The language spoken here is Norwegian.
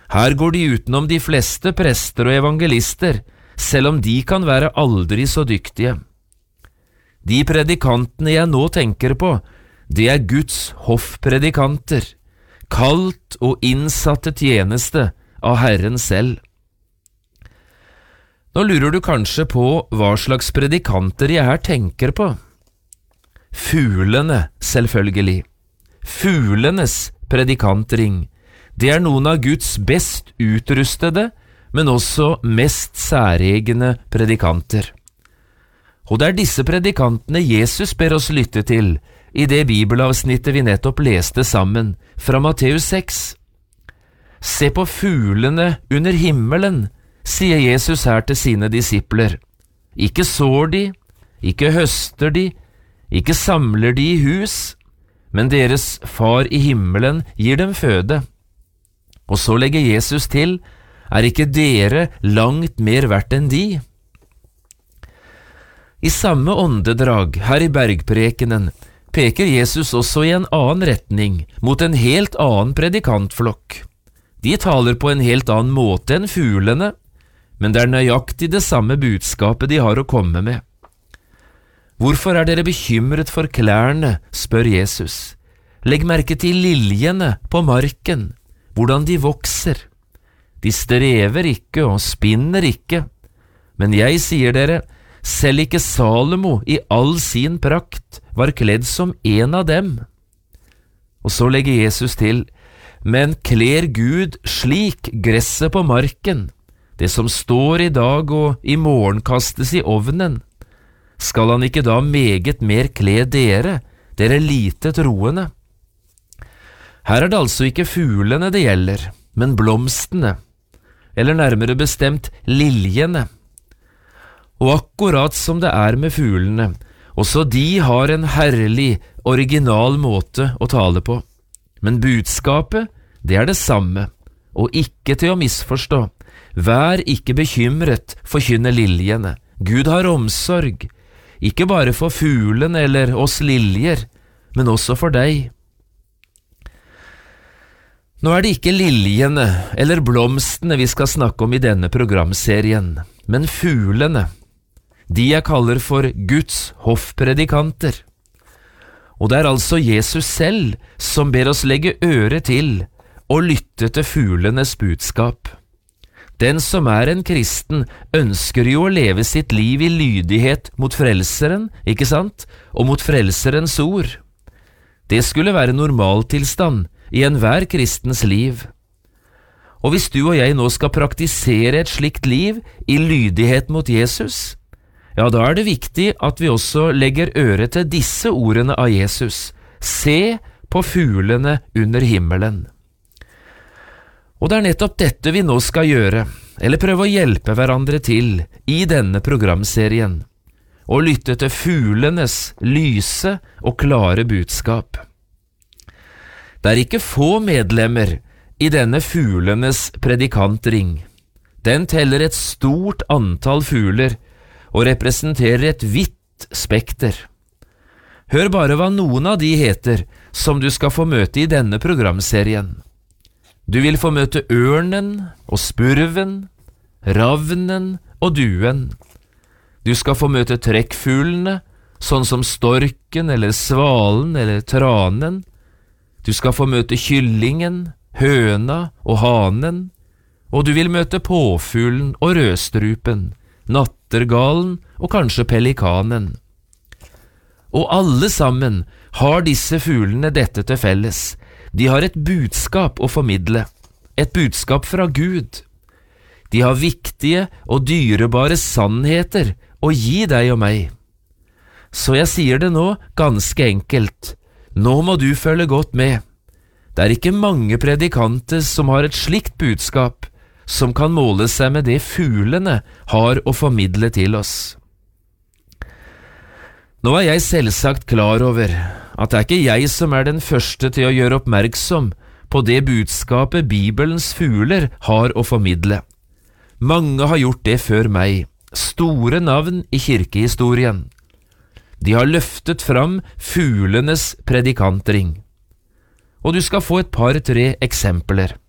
Her går de utenom de fleste prester og evangelister, selv om de kan være aldri så dyktige. De predikantene jeg nå tenker på, det er Guds hoffpredikanter, kalt og innsatte tjeneste av Herren selv. Nå lurer du kanskje på hva slags predikanter jeg her tenker på. Fuglene, selvfølgelig. Fuglenes predikantring. Det er noen av Guds best utrustede, men også mest særegne predikanter. Og det er disse predikantene Jesus ber oss lytte til i det bibelavsnittet vi nettopp leste sammen fra Matteus 6. Se på fuglene under himmelen, sier Jesus her til sine disipler. Ikke sår de, ikke høster de, ikke samler de i hus, men deres far i himmelen gir dem føde. Og så legger Jesus til, er ikke dere langt mer verdt enn de? I samme åndedrag, her i bergprekenen, peker Jesus også i en annen retning, mot en helt annen predikantflokk. De taler på en helt annen måte enn fuglene, men det er nøyaktig det samme budskapet de har å komme med. Hvorfor er dere bekymret for klærne, spør Jesus. Legg merke til liljene på marken, hvordan de vokser. De strever ikke og spinner ikke, men jeg sier dere, selv ikke Salomo i all sin prakt var kledd som en av dem. Og så legger Jesus til, men kler Gud slik gresset på marken, det som står i dag og i morgen kastes i ovnen, skal han ikke da meget mer kle dere, dere lite troende? Her er det altså ikke fuglene det gjelder, men blomstene, eller nærmere bestemt liljene. Og akkurat som det er med fuglene, også de har en herlig, original måte å tale på. Men budskapet, det er det samme, og ikke til å misforstå. Vær ikke bekymret, forkynner liljene. Gud har omsorg, ikke bare for fuglene eller oss liljer, men også for deg. Nå er det ikke liljene eller blomstene vi skal snakke om i denne programserien, men fuglene, de jeg kaller for Guds hoffpredikanter. Og det er altså Jesus selv som ber oss legge øre til og lytte til fuglenes budskap. Den som er en kristen ønsker jo å leve sitt liv i lydighet mot frelseren, ikke sant? Og mot frelserens ord. Det skulle være normaltilstand i enhver kristens liv. Og hvis du og jeg nå skal praktisere et slikt liv i lydighet mot Jesus, ja, da er det viktig at vi også legger øre til disse ordene av Jesus. Se på fuglene under himmelen. Og det er nettopp dette vi nå skal gjøre, eller prøve å hjelpe hverandre til i denne programserien, og lytte til fuglenes lyse og klare budskap. Det er ikke få medlemmer i denne fuglenes predikantring. Den teller et stort antall fugler og representerer et vidt spekter. Hør bare hva noen av de heter som du skal få møte i denne programserien. Du vil få møte ørnen og spurven, ravnen og duen. Du skal få møte trekkfuglene, sånn som storken eller svalen eller tranen. Du skal få møte kyllingen, høna og hanen, og du vil møte påfuglen og rødstrupen, nattergalen og kanskje pelikanen. Og alle sammen har disse fuglene dette til felles. De har et budskap å formidle, et budskap fra Gud. De har viktige og dyrebare sannheter å gi deg og meg. Så jeg sier det nå ganske enkelt, nå må du følge godt med. Det er ikke mange predikanter som har et slikt budskap, som kan måle seg med det fuglene har å formidle til oss. Nå er jeg selvsagt klar over at det er ikke jeg som er den første til å gjøre oppmerksom på det budskapet Bibelens fugler har å formidle. Mange har gjort det før meg, store navn i kirkehistorien. De har løftet fram fuglenes predikantring. Og du skal få et par-tre eksempler.